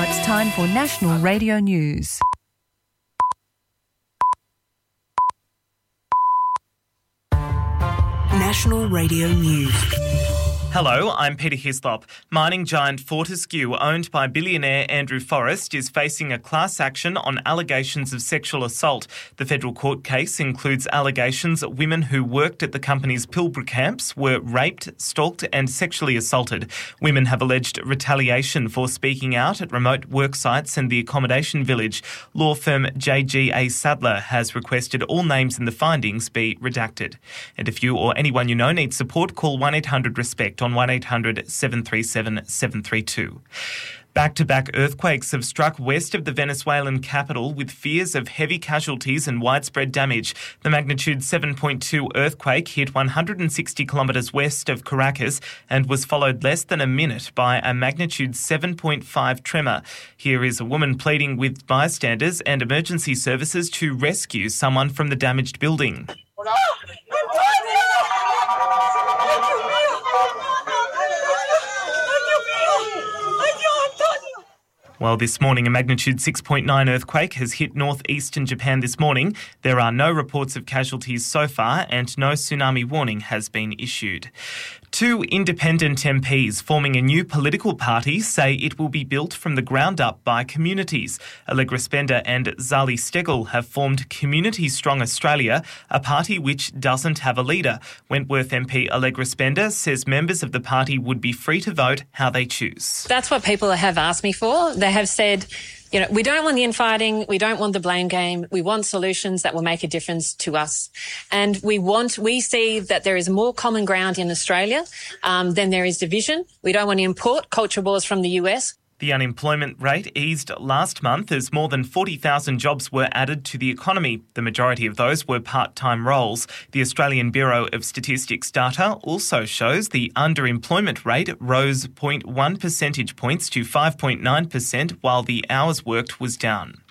it's time for National Radio News. National Radio News. Hello, I'm Peter Hislop. Mining giant Fortescue, owned by billionaire Andrew Forrest, is facing a class action on allegations of sexual assault. The federal court case includes allegations that women who worked at the company's Pilbara camps were raped, stalked and sexually assaulted. Women have alleged retaliation for speaking out at remote work sites and the accommodation village. Law firm JGA Sadler has requested all names in the findings be redacted. And if you or anyone you know needs support, call 1-800-RESPECT on 1-800 737 732. Back-to-back earthquakes have struck west of the Venezuelan capital with fears of heavy casualties and widespread damage. The magnitude 7.2 earthquake hit 160 kilometres west of Caracas and was followed less than a minute by a magnitude 7.5 tremor. Here is a woman pleading with bystanders and emergency services to rescue someone from the damaged building. Well, this morning, a magnitude 6.9 earthquake has hit northeastern Japan this morning. There are no reports of casualties so far and no tsunami warning has been issued. Two independent MPs forming a new political party say it will be built from the ground up by communities. Allegra Spender and Zali Steggall have formed Community Strong Australia, a party which doesn't have a leader. Wentworth MP Allegra Spender says members of the party would be free to vote how they choose. That's what people have asked me for. They have said, you know, we don't want the infighting. We don't want the blame game. We want solutions that will make a difference to us. And we see that there is more common ground in Australia than there is division. We don't want to import culture wars from the US. The unemployment rate eased last month as more than 40,000 jobs were added to the economy. The majority of those were part-time roles. The Australian Bureau of Statistics data also shows the underemployment rate rose 0.1 percentage points to 5.9%, while the hours worked was down.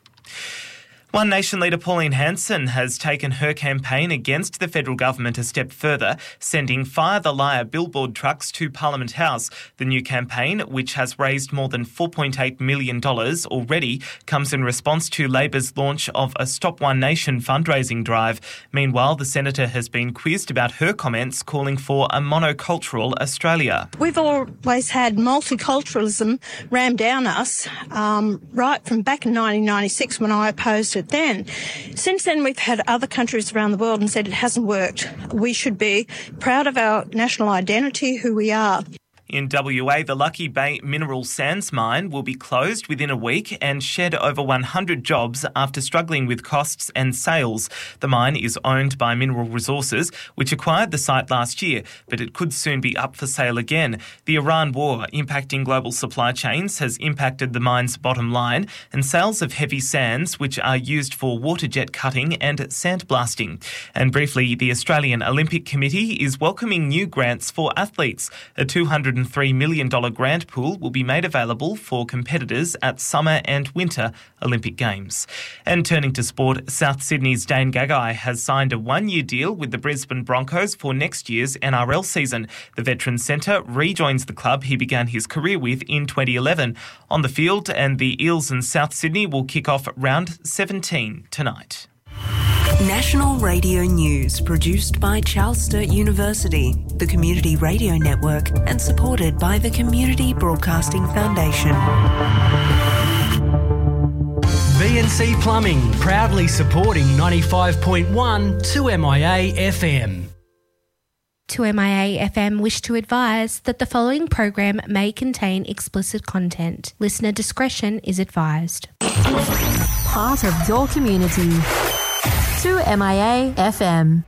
One Nation leader Pauline Hanson has taken her campaign against the federal government a step further, sending Fire the Liar billboard trucks to Parliament House. The new campaign, which has raised more than $4.8 million already, comes in response to Labor's launch of a Stop One Nation fundraising drive. Meanwhile, the senator has been quizzed about her comments calling for a monocultural Australia. We've always had multiculturalism rammed down us, right from back in 1996 when I opposed it then. Since then, we've had other countries around the world and said it hasn't worked. We should be proud of our national identity, who we are. In WA, the Lucky Bay mineral sands mine will be closed within a week and shed over 100 jobs after struggling with costs and sales. The mine is owned by Mineral Resources, which acquired the site last year, but it could soon be up for sale again. The Iran war impacting global supply chains has impacted the mine's bottom line and sales of heavy sands, which are used for water jet cutting and sandblasting. And briefly, the Australian Olympic Committee is welcoming new grants for athletes. A $203 million grant pool will be made available for competitors at Summer and Winter Olympic Games. And turning to sport, South Sydney's Dane Gagai has signed a one-year deal with the Brisbane Broncos for next year's NRL season. The veteran centre rejoins the club he began his career with in 2011. On the field, and the Eels and South Sydney will kick off round 17 tonight. National Radio News, produced by Charles Sturt University, the Community Radio Network, and supported by the Community Broadcasting Foundation. VNC Plumbing, proudly supporting 95.1 2MIA FM. 2MIA FM wish to advise that the following program may contain explicit content. Listener discretion is advised. Part of your community. 2MIA FM.